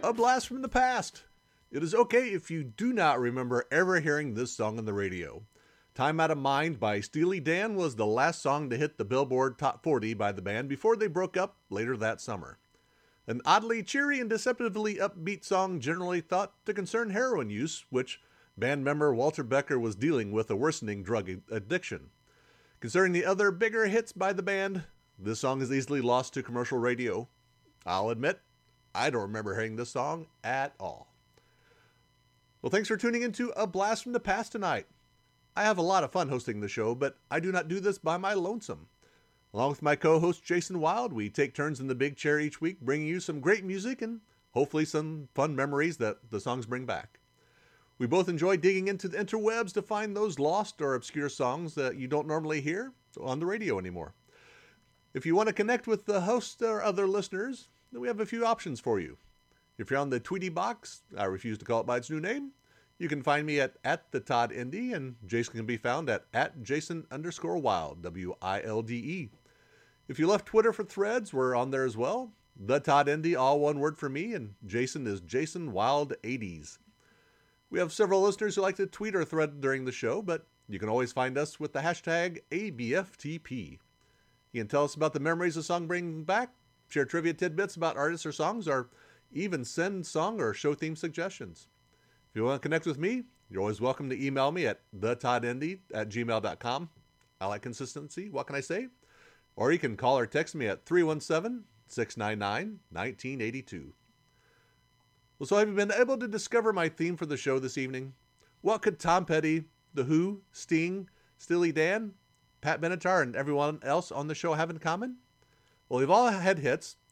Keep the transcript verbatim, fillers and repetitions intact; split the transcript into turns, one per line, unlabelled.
A blast from the past. It is okay if you do not remember ever hearing this song on the radio. Time Out of Mind by Steely Dan was the last song to hit the Billboard Top forty by the band before they broke up later that summer. An oddly cheery and deceptively upbeat song generally thought to concern heroin use, which band member Walter Becker was dealing with a worsening drug addiction. Concerning the other bigger hits by the band, this song is easily lost to commercial radio. I'll admit, I don't remember hearing this song at all. Well, thanks for tuning into A Blast from the Past tonight. I have a lot of fun hosting the show, but I do not do this by my lonesome. Along with my co-host Jason Wild, we take turns in the big chair each week, bringing you some great music and hopefully some fun memories that the songs bring back. We both enjoy digging into the interwebs to find those lost or obscure songs that you don't normally hear on the radio anymore. If you want to connect with the host or other listeners, then we have a few options for you. If you're on the Tweety box, I refuse to call it by its new name, you can find me at, at the Todd Indy, and Jason can be found at, at Jason underscore Wild, W I L D E. If you left Twitter for Threads, we're on there as well. The Todd Indy, all one word for me, and Jason is Jason Wild eighties. We have several listeners who like to tweet or thread during the show, but you can always find us with the hashtag A B F T P. You can tell us about the memories the song brings back, share trivia tidbits about artists or songs, or even send song or show theme suggestions. If you want to connect with me, you're always welcome to email me at the todd indy at gmail dot com. I like consistency, what can I say? Or you can call or text me at three one seven, six nine nine, one nine eight two. Well, so have you been able to discover my theme for the show this evening? What could Tom Petty, The Who, Sting, Steely Dan, Pat Benatar, and everyone else on the show have in common? Well, we've all had hits,